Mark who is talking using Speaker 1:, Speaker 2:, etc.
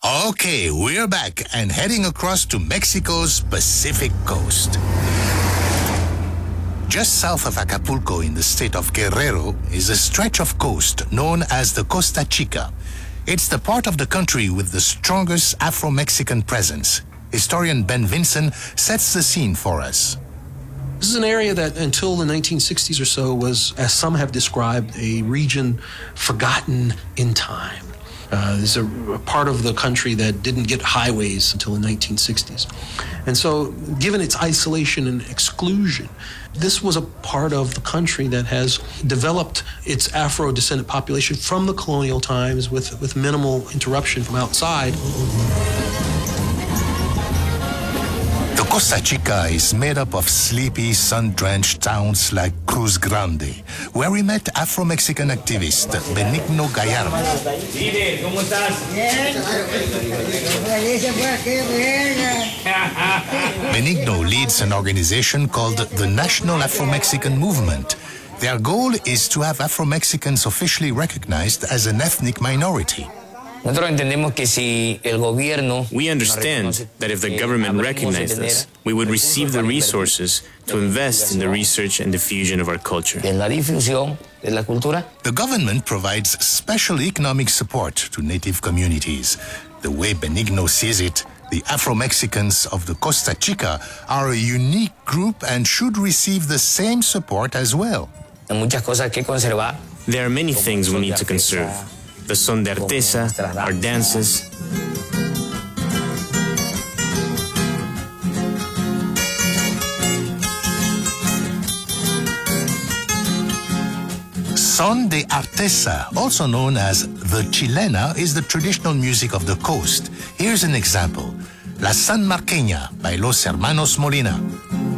Speaker 1: Okay, we're back and heading across to Mexico's Pacific coast. Just south of Acapulco in the state of Guerrero is a stretch of coast known as the Costa Chica. It's the part of the country with the strongest Afro-Mexican presence. Historian Ben Vinson sets the scene for us.
Speaker 2: This is an area that until the 1960s or so was, as some have described, a region forgotten in time. This is a part of the country that didn't get highways until the 1960s. And so, given its isolation and exclusion, this was a part of the country that has developed its Afro-descendant population from the colonial times with minimal interruption from outside.
Speaker 1: The Costa Chica is made up of sleepy, sun-drenched towns like Cruz Grande, where we met Afro-Mexican activist Benigno Gallardo. Benigno leads an organization called the National Afro-Mexican Movement. Their goal is to have Afro-Mexicans officially recognized as an ethnic minority.
Speaker 3: We understand
Speaker 4: that if the government recognized us, we would receive the resources to invest in the research and diffusion of our culture.
Speaker 1: The government provides special economic support to native communities. The way Benigno sees it, the Afro-Mexicans of the Costa Chica are a unique group and should receive the same support as well.
Speaker 4: There are many things we need to conserve. The son de artesa, our dances.
Speaker 1: Son de artesa, also known as the chilena, is the traditional music of the coast. Here's an example. La San Marqueña by Los Hermanos Molina.